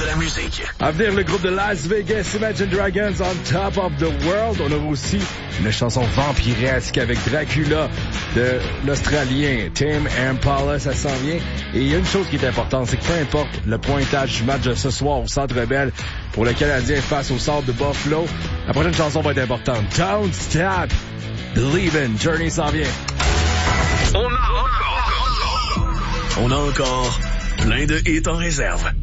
la musique. À venir, le groupe de Las Vegas, Imagine Dragons, On Top of the World. On aura aussi une chanson vampiresque avec Dracula de l'Australien Tim Impala, ça s'en vient. Et il y a une chose qui est importante, c'est que peu importe le pointage du match de ce soir au Centre Bell pour le Canadien face au Centre de Buffalo, la prochaine chanson va être importante. Don't Stop Believin', Journey s'en vient. On a encore plein de hits en réserve.